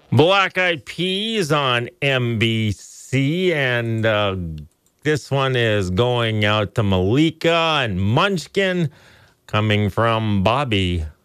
Black Eyed Peas on NBC, and this one is going out to Malika and Munchkin, coming from Bobby.